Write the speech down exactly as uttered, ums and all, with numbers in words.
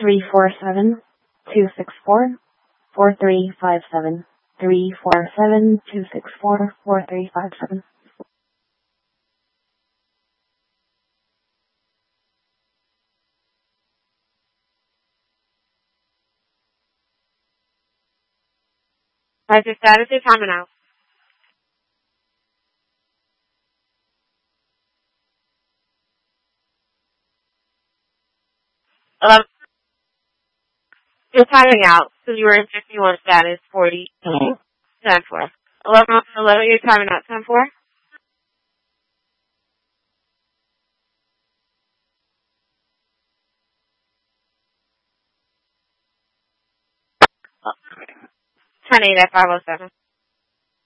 three four seven, two six four, four three five seven. three four seven, two six four, four three five seven. How's your status? You're timing out. eleven. You're timing out because you were in fifty-one status, forty. ten four. eleven, eleven, you're timing out, ten four. ten eight at five oh seven.